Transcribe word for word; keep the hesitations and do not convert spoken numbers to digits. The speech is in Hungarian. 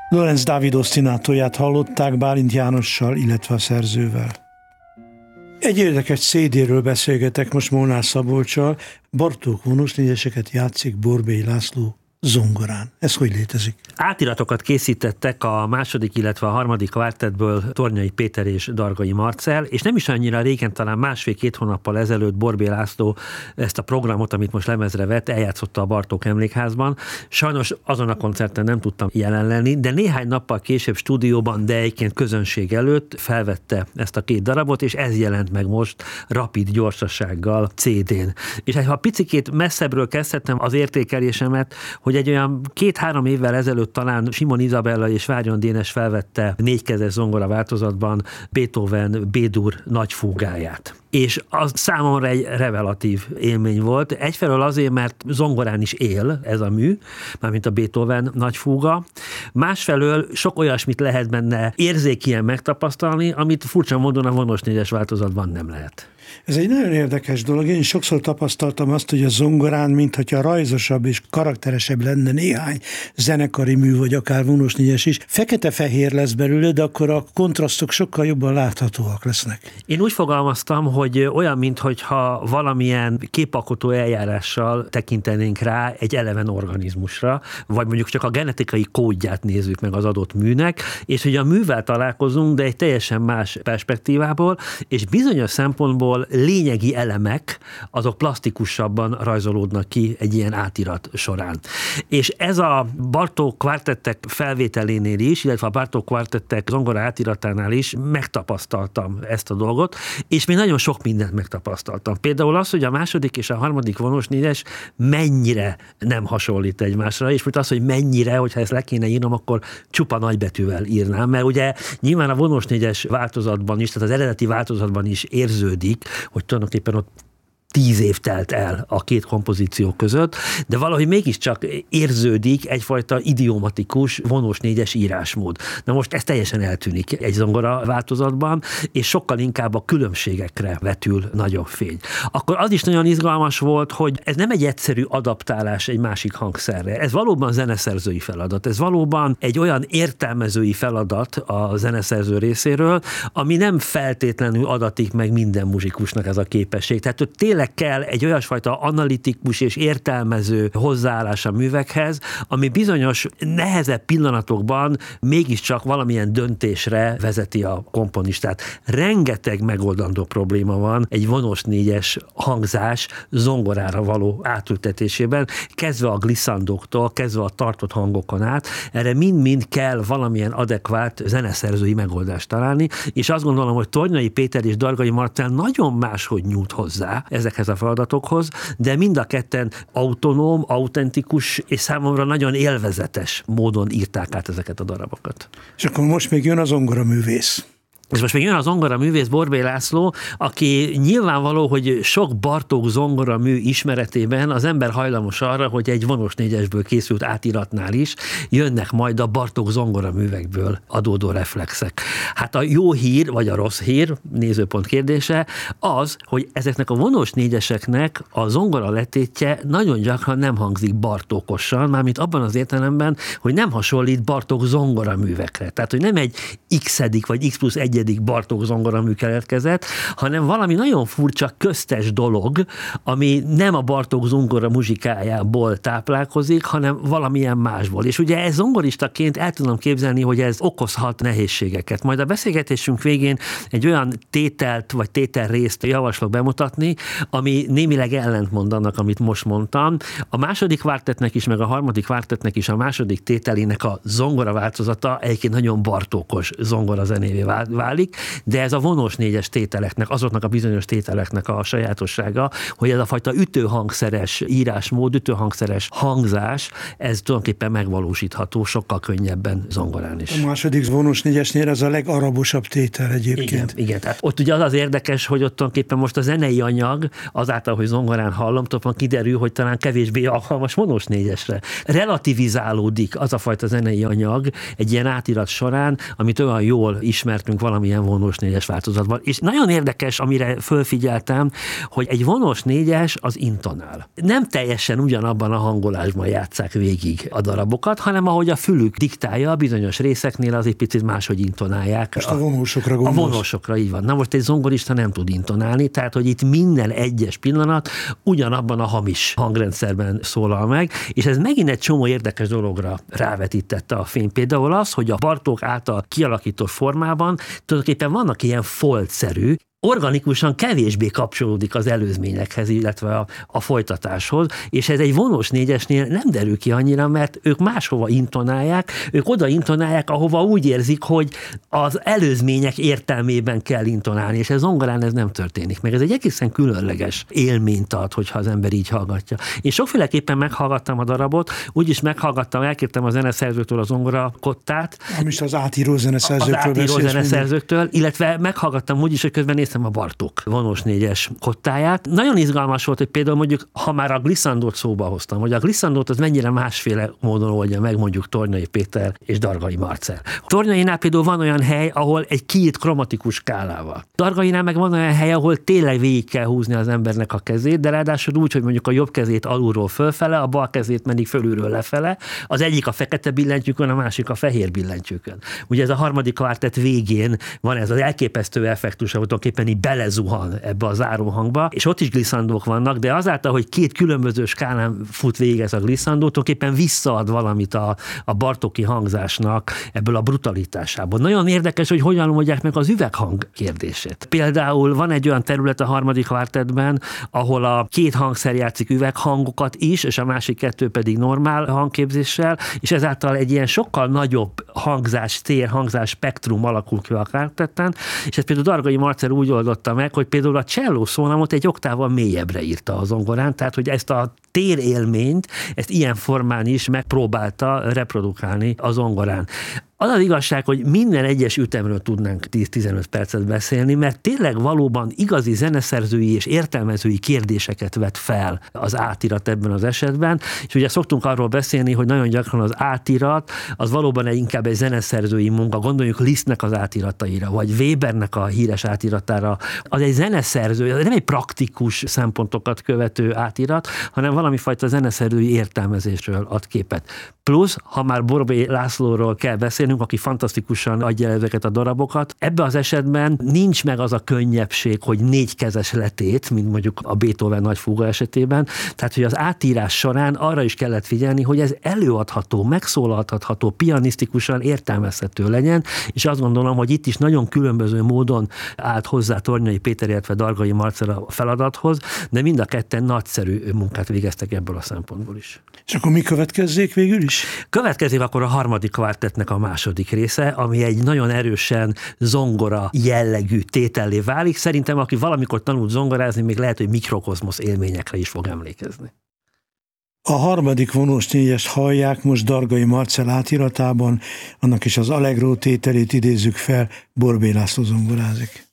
Lorenz Dávid osztinátóját hallották Bálint Jánossal, illetve a szerzővel. Egy érdekes cé dé-ről beszélgetek most Molnár Szabolccsal. Bartók vonósnégyeseket játszik Borbély László zongorán. Ez hogy létezik? Átiratokat készítettek a második, illetve a harmadik kvártettből Tornyai Péter és Dargai Marcell, és nem is annyira régen, talán másfél-két hónappal ezelőtt Borbély László ezt a programot, amit most lemezre vett, eljátszotta a Bartók Emlékházban. Sajnos azon a koncerten nem tudtam jelen lenni, de néhány nappal később stúdióban, de egyébként közönség előtt felvette ezt a két darabot, és ez jelent meg most rapid gyorsasággal cé dén. És ha picikét messzebbről kezdhetem az értékelésemet, hogy egy olyan két-három évvel ezelőtt talán Simon Izabella és Várjon Dénes felvette négykezes zongora változatban Beethoven B-dur nagy fúgáját. És az számomra egy revelatív élmény volt. Egyfelől azért, mert zongorán is él ez a mű, mármint a Beethoven nagy fúga. Másfelől sok olyasmit lehet benne érzékien megtapasztalni, amit furcsa módon a vonos négyes változatban nem lehet. Ez egy nagyon érdekes dolog. Én sokszor tapasztaltam azt, hogy a zongorán, mintha rajzosabb és karakteresebb lenne néhány zenekari mű, vagy akár vonos négyes is. Fekete-fehér lesz belőle, de akkor a kontrasztok sokkal jobban láthatóak lesznek. Én úgy fogalmaztam, hogy olyan, mintha valamilyen képalkotó eljárással tekintenénk rá egy eleven organizmusra, vagy mondjuk csak a genetikai kódját nézzük meg az adott műnek, és hogy a művel találkozunk, de egy teljesen más perspektívából, és bizonyos szempontból lényegi elemek, azok plastikusabban rajzolódnak ki egy ilyen átirat során. És ez a Bartók kvártettek felvételénél is, illetve a Bartók kvártettek zongora átiratánál is megtapasztaltam ezt a dolgot, és még nagyon sok mindent megtapasztaltam. Például az, hogy a második és a harmadik vonos négyes mennyire nem hasonlít egymásra, és az, hogy mennyire, hogyha ezt le kéne írnom, akkor csupa nagybetűvel írnám, mert ugye nyilván a vonos négyes változatban is, tehát az eredeti változatban is érződik, hogy tulajdonképpen ott tíz év telt el a két kompozíció között, de valahogy mégiscsak érződik egyfajta idiomatikus vonos négyes írásmód. Na most ez teljesen eltűnik egy zongora változatban, és sokkal inkább a különbségekre vetül nagyobb fény. Akkor az is nagyon izgalmas volt, hogy ez nem egy egyszerű adaptálás egy másik hangszerre. Ez valóban zeneszerzői feladat. Ez valóban egy olyan értelmezői feladat a zeneszerző részéről, ami nem feltétlenül adatik meg minden muzsikusnak ez a képesség. Tehát hogy tényleg kell egy olyasfajta analitikus és értelmező hozzáállás a művekhez, ami bizonyos nehezebb pillanatokban mégiscsak valamilyen döntésre vezeti a komponistát. Rengeteg megoldandó probléma van egy vonos négyes hangzás zongorára való átültetésében, kezdve a glissandoktól, kezdve a tartott hangokon át, erre mind-mind kell valamilyen adekvát zeneszerzői megoldást találni, és azt gondolom, hogy Tornyai Péter és Dargai Marcell nagyon máshogy nyújt hozzá ezekhez a feladatokhoz, de mind a ketten autonóm, autentikus és számomra nagyon élvezetes módon írták át ezeket a darabokat. És akkor most még jön a zongoraművész. És most még jön a zongoraművész Borbély László, aki nyilvánvaló, hogy sok Bartók zongoramű ismeretében az ember hajlamos arra, hogy egy vonos négyesből készült átiratnál is jönnek majd a Bartók zongoraművekből adódó reflexek. Hát a jó hír, vagy a rossz hír, nézőpont kérdése, az, hogy ezeknek a vonos négyeseknek a zongora letétje nagyon gyakran nem hangzik Bartókosan, mármint abban az értelemben, hogy nem hasonlít Bartók zongoraművekre. Tehát, hogy nem egy x-edik vagy x plusz egy Bartók zongoramű keletkezett, hanem valami nagyon furcsa köztes dolog, ami nem a Bartók zongora muzsikájából táplálkozik, hanem valamilyen másból. És ugye ez zongoristaként el tudom képzelni, hogy ez okozhat nehézségeket. Majd a beszélgetésünk végén egy olyan tételt vagy tételrészt javaslok bemutatni, ami némileg ellentmond annak, amit most mondtam. A második kvártettnek is, meg a harmadik kvártettnek is a második tételének a zongora változata egyébként nagyon bartókos zongora zenévé vált. válik, de ez a vonos négyes tételeknek, azoknak a bizonyos tételeknek a sajátossága, hogy ez a fajta ütőhangszeres írásmód, ütőhangszeres hangzás, ez tulajdonképpen megvalósítható sokkal könnyebben zongorán is. A második vonos négyesnél ez a legarabosabb tétel egyébként. Igen, igen. Tehát ott ugye az az érdekes, hogy ott tulajdonképpen most a zenei anyag, azáltal, hogy zongorán hallom, tulajdonképpen kiderül, hogy talán kevésbé alkalmas vonos négyesre. Relativizálódik az a fajta zenei anyag egy ilyen átirat során, amit olyan jól ismertünk valami valamilyen vonós négyes változatban. És nagyon érdekes, amire fölfigyeltem, hogy egy vonós négyes az intonál. Nem teljesen ugyanabban a hangolásban játsszák végig a darabokat, hanem ahogy a fülük diktálja, bizonyos részeknél az egy picit máshogy intonálják. Most a vonósokra gondolsz. A vonósokra, így van. Na most egy zongorista nem tud intonálni, tehát hogy itt minden egyes pillanat ugyanabban a hamis hangrendszerben szólal meg, és ez megint egy csomó érdekes dologra rávetítette a fény. Például az, hogy a Bartók által kialakított formában tulajdonképpen vannak ilyen foltszerű, organikusan kevésbé kapcsolódik az előzményekhez, illetve a, a folytatáshoz, és ez egy vonós négyesnél nem derül ki annyira, mert ők máshova intonálják, ők oda intonálják, ahova úgy érzik, hogy az előzmények értelmében kell intonálni, és ez zongorán ez nem történik meg. Ez egy egészen különleges élményt ad, hogyha az ember így hallgatja. Én sokféleképpen meghallgattam a darabot, úgyis meghallgattam, elkértem a zeneszerzőtől a zongora kottát. Nem is az átíró zeneszerzőktől. Az átíró zeneszerzőktől, illetve meghallgattam úgyis, hogy közben a Bartók vonós négyes kottáját. Nagyon izgalmas volt, hogy például mondjuk, ha már a glissandót szóba hoztam, hogy a glissandót az mennyire másféle módon oldja meg mondjuk Tornyai Péter és Dargai Marcell. Tornyainál például van olyan hely, ahol egy kiírt kromatikus skálával. Dargainál meg van olyan hely, ahol tényleg végig kell húzni az embernek a kezét, de ráadásul úgy, hogy mondjuk a jobb kezét alulról fölfele, a bal kezét pedig fölülről lefele, az egyik a fekete billentyűkön, a másik a fehér billentyűkön. Ugye ez a harmadik kvártett végén van ez az elképesztő effektus, ahol tulajdonképpen így belezuhan ebbe a záróhangba, és ott is glissandók vannak, de azáltal, hogy két különböző skálán fut végig ez a glissandó, tulajdonképpen visszaad valamit a, a bartóki hangzásnak ebből a brutalitásából. Nagyon érdekes, hogy hogyan oldják meg az üveghang kérdését. Például van egy olyan terület a harmadik kvártettben, ahol a két hangszer játszik üveghangokat is, és a másik kettő pedig normál hangképzéssel, és ezáltal egy ilyen sokkal nagyobb hangzás, tér, hangzás spektrum alakul ki a kvártetten, és ez például Dargai Marcell úgy oldotta meg, hogy például a cselló szólamot egy oktával mélyebbre írta a zongorán, tehát hogy ezt a térélményt, ezt ilyen formán is megpróbálta reprodukálni a zongorán. Az az igazság, hogy minden egyes ütemről tudnánk tíz-tizenöt percet beszélni, mert tényleg valóban igazi zeneszerzői és értelmezői kérdéseket vet fel az átirat ebben az esetben, és ugye szoktunk arról beszélni, hogy nagyon gyakran az átirat az valóban egy, inkább egy zeneszerzői munka, gondoljuk Lisztnek az átirataira, vagy Webernek a híres átiratára, az egy zeneszerző, nem egy praktikus szempontokat követő átirat, hanem valamifajta zeneszerzői értelmezésről ad képet. Plusz, ha már Borbély Lászlóról kell beszélnünk, aki fantasztikusan adja ezeket a darabokat, ebben az esetben nincs meg az a könnyebbség, hogy négykezes letét, mint mondjuk a Beethoven nagy fúga esetében, tehát hogy az átírás során arra is kellett figyelni, hogy ez előadható, megszólaltatható, pianisztikusan értelmezhető legyen, és azt gondolom, hogy itt is nagyon különböző módon állt hozzá Tornyai Péter, illetve Dargai Marcell a feladathoz, de mind a ketten nagyszerű munkát végeztek ebből a szempontból is. És akkor mi következzék végül is? Következik akkor a harmadik kvártettnek a második része, ami egy nagyon erősen zongora jellegű tétellé válik. Szerintem, aki valamikor tanult zongorázni, még lehet, hogy mikrokozmosz élményekre is fog emlékezni. A harmadik vonós négyest hallják most Dargai Marcell átiratában, annak is az Allegro tételét idézzük fel, Borbély László zongorázik.